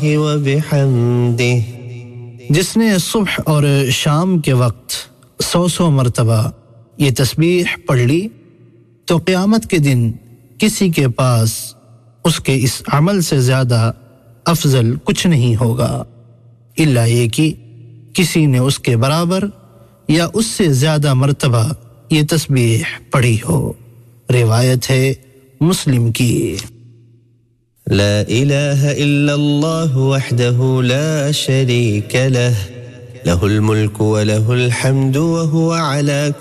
सुब्हानल्लाहि व बिहम्दिह। जिसने सुबह और शाम के वक्त 100 मरतबा ये तस्बीह पढ़ ली तो क़यामत के दिन किसी के पास उसके इस अमल से ज़्यादा अफजल कुछ नहीं होगा, इल्ला ये कि किसी ने उसके बराबर या उससे ज़्यादा मरतबा ये तस्बीह पढ़ी हो। रिवायत है मुस्लिम की। ला इलाहा इल्लल्लाह वहदहु ला शरीक लह, लहुल मुल्कु व लहुल हम्दु व हुवा अला